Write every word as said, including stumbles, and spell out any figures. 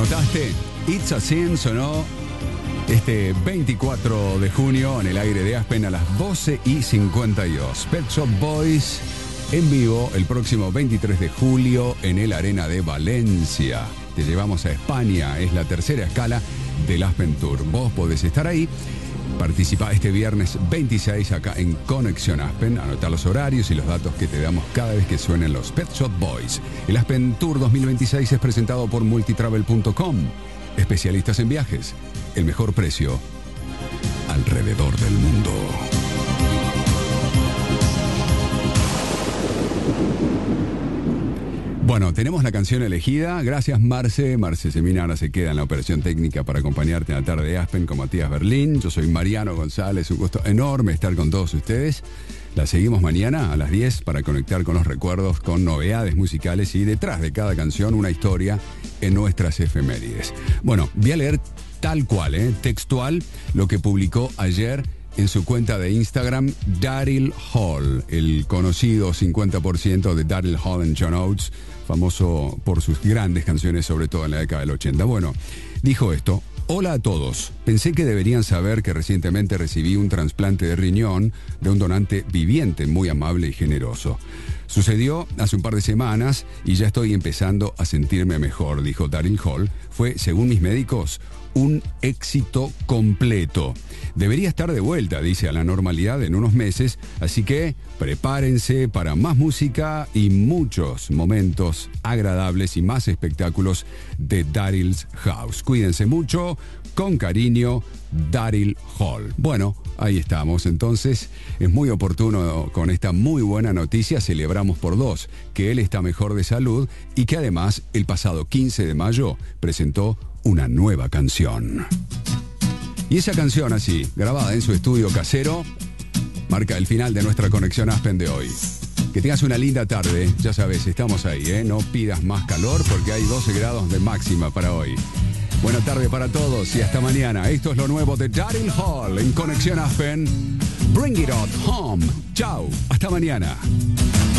notaste? It's a Sin sonó este veinticuatro de junio en el aire de Aspen a las doce y cincuenta y dos. Pet Shop Boys en vivo el próximo veintitrés de julio en el Arena de Valencia. Te llevamos a España, es la tercera escala del Aspen Tour. Vos podés estar ahí. Participa este viernes veintiséis acá en Conexión Aspen. Anotá los horarios y los datos que te damos cada vez que suenen los Pet Shop Boys. El Aspen Tour dos mil veintiséis es presentado por multitravel punto com. Especialistas en viajes. El mejor precio alrededor del mundo. Bueno, tenemos la canción elegida. Gracias, Marce. Marce Semina ahora se queda en la operación técnica para acompañarte en la tarde de Aspen con Matías Berlín. Yo soy Mariano González. Un gusto enorme estar con todos ustedes. La seguimos mañana a las diez para conectar con los recuerdos, con novedades musicales y detrás de cada canción una historia en nuestras efemérides. Bueno, voy a leer tal cual, ¿eh? textual, lo que publicó ayer en su cuenta de Instagram, Daryl Hall, el conocido cincuenta por ciento de Daryl Hall and John Oates, famoso por sus grandes canciones, sobre todo en la década del ochenta. Bueno, dijo esto: hola a todos, pensé que deberían saber que recientemente recibí un trasplante de riñón de un donante viviente muy amable y generoso. Sucedió hace un par de semanas y ya estoy empezando a sentirme mejor, dijo Daryl Hall. Fue, según mis médicos, un éxito completo. Debería estar de vuelta, dice, a la normalidad en unos meses, así que prepárense para más música y muchos momentos agradables y más espectáculos de Daryl's House. Cuídense mucho, con cariño, Daryl Hall. Bueno, ahí estamos. Entonces, es muy oportuno con esta muy buena noticia. Celebramos por dos que él está mejor de salud y que además el pasado quince de mayo presentó una nueva canción. Y esa canción así, grabada en su estudio casero, marca el final de nuestra conexión Aspen de hoy. Que tengas una linda tarde, ya sabes, estamos ahí, ¿eh? No pidas más calor porque hay doce grados de máxima para hoy. Buena tarde para todos y hasta mañana. Esto es lo nuevo de Daryl Hall en Conexión Aspen. Bring it on home. Chao, hasta mañana.